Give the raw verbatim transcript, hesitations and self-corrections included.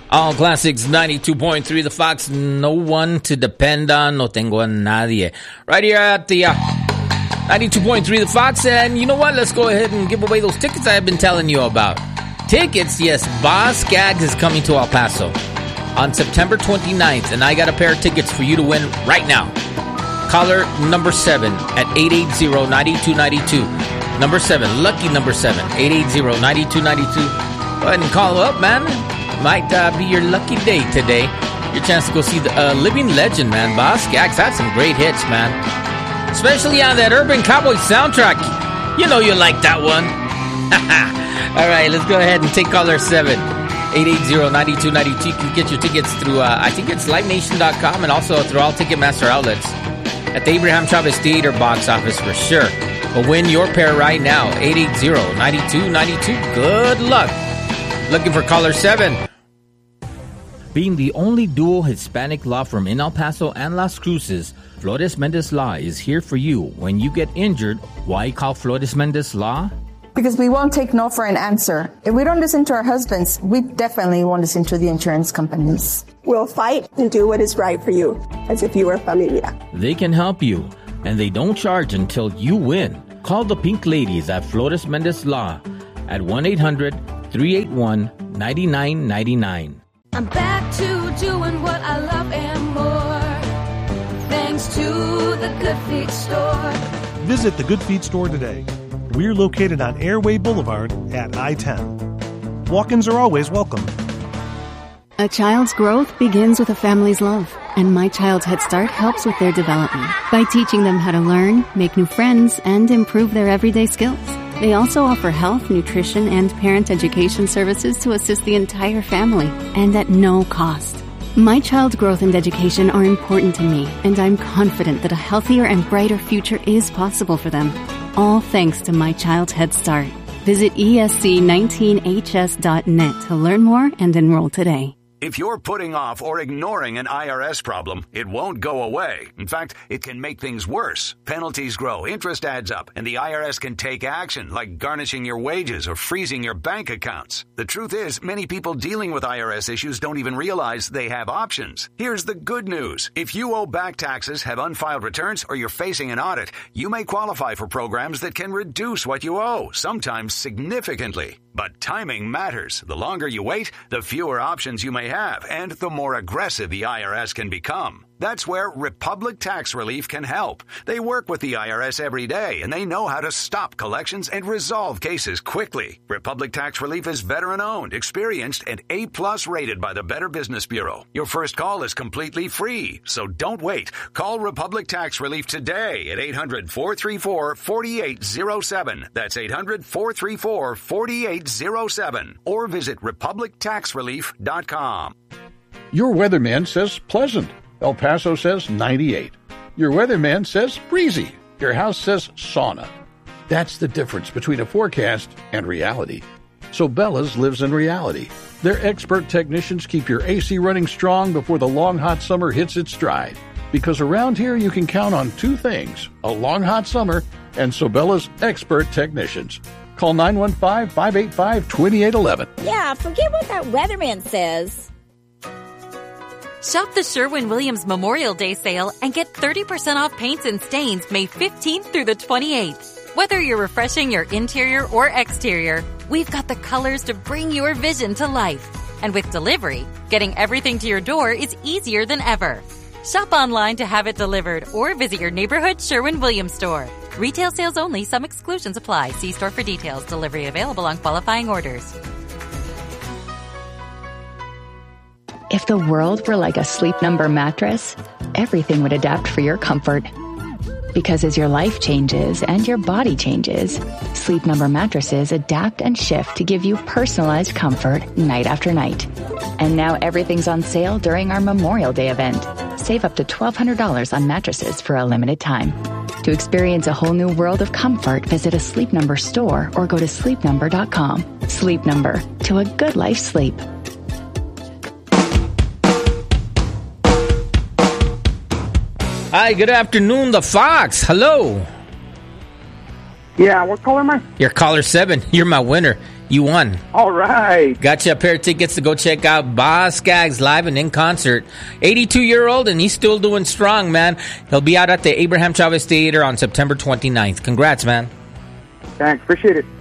All Classics ninety-two point three, The Fox, no one to depend on, no tengo a nadie. Right here at the uh, ninety-two point three, The Fox, and you know what? Let's go ahead and give away those tickets I have been telling you about. Tickets, yes, Boz Scaggs is coming to El Paso on September twenty-ninth, and I got a pair of tickets for you to win right now. Caller number seven at eight eight zero, nine two nine two. Number seven, lucky number seven, eight eight zero, nine two nine two. Go ahead and call up, man. Might uh, be your lucky day today. Your chance to go see the uh, living legend, man. Boz Scaggs had some great hits, man. Especially on that Urban Cowboy soundtrack. You know you like that one. All right, let's go ahead and take caller seven. eight eight zero, nine two nine two. You can get your tickets through, uh, I think it's live nation dot com and also through all Ticketmaster outlets. At the Abraham Chavez Theater box office for sure. But win your pair right now. eight eight zero, nine two nine two. Good luck. Looking for caller seven. Being the only dual Hispanic law firm in El Paso and Las Cruces, Flores Mendez Law is here for you. When you get injured, why call Flores Mendez Law? Because we won't take no for an answer. If we don't listen to our husbands, we definitely won't listen to the insurance companies. We'll fight and do what is right for you, as if you were familia. They can help you, and they don't charge until you win. Call the Pink Ladies at Flores Mendez Law at one eight hundred, three eight one, nine nine nine nine. I'm back to doing what I love and more, thanks to the Good Feet Store. Visit the Good Feet Store today. We're located on Airway Boulevard at I ten. Walk-ins are always welcome. A child's growth begins with a family's love, and My Child's Head Start helps with their development by teaching them how to learn, make new friends, and improve their everyday skills. They also offer health, nutrition, and parent education services to assist the entire family, and at no cost. My child's growth and education are important to me, and I'm confident that a healthier and brighter future is possible for them. All thanks to My Child's Head Start. Visit E S C nineteen H S dot net to learn more and enroll today. If you're putting off or ignoring an I R S problem, it won't go away. In fact, it can make things worse. Penalties grow, interest adds up, and the I R S can take action, like garnishing your wages or freezing your bank accounts. The truth is, many people dealing with I R S issues don't even realize they have options. Here's the good news. If you owe back taxes, have unfiled returns, or you're facing an audit, you may qualify for programs that can reduce what you owe, sometimes significantly. But timing matters. The longer you wait, the fewer options you may have, and the more aggressive the I R S can become. That's where Republic Tax Relief can help. They work with the I R S every day, and they know how to stop collections and resolve cases quickly. Republic Tax Relief is veteran-owned, experienced, and A plus rated by the Better Business Bureau. Your first call is completely free, so don't wait. Call Republic Tax Relief today at eight hundred, four three four, four eight zero seven. That's eight hundred, four three four, four eight zero seven. Or visit republic tax relief dot com. Your weatherman says pleasant. El Paso says ninety-eight. Your weatherman says breezy. Your house says sauna. That's the difference between a forecast and reality. So Bella's lives in reality. Their expert technicians keep your A C running strong before the long hot summer hits its stride. Because around here you can count on two things, a long hot summer and Sobella's expert technicians. Call nine one five, five eight five, two eight one one. Yeah, forget what that weatherman says. Shop the Sherwin-Williams Memorial Day sale and get thirty percent off paints and stains May fifteenth through the twenty-eighth. Whether you're refreshing your interior or exterior, we've got the colors to bring your vision to life. And with delivery, getting everything to your door is easier than ever. Shop online to have it delivered or visit your neighborhood Sherwin-Williams store. Retail sales only. Some exclusions apply. See store for details. Delivery available on qualifying orders. If the world were like a Sleep Number mattress, everything would adapt for your comfort. Because as your life changes and your body changes, Sleep Number mattresses adapt and shift to give you personalized comfort night after night. And now everything's on sale during our Memorial Day event. Save up to twelve hundred dollars on mattresses for a limited time. To experience a whole new world of comfort, visit a Sleep Number store or go to sleep number dot com. Sleep Number, to a good life sleep. Hi, good afternoon, The Fox. Hello. Yeah, what caller am I? You're caller seven. You're my winner. You won. All right. Got you a pair of tickets to go check out Boz Scaggs live and in concert. eighty-two-year-old, and he's still doing strong, man. He'll be out at the Abraham Chavez Theater on September twenty-ninth. Congrats, man. Thanks. Appreciate it.